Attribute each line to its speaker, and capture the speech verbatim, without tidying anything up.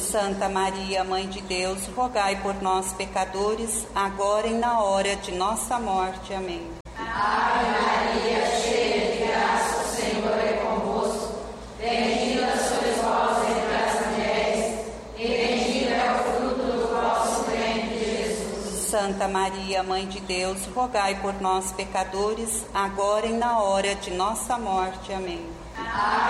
Speaker 1: Santa Maria, Mãe de Deus, rogai por nós, pecadores, agora e na hora de nossa morte. Amém.
Speaker 2: Ave Maria, cheia de graça, o Senhor é convosco. Bendita sois vós entre as mulheres, e bendito é o fruto do vosso ventre, Jesus.
Speaker 1: Santa Maria, Mãe de Deus, rogai por nós, pecadores, agora e na hora de nossa morte. Amém.
Speaker 2: Ave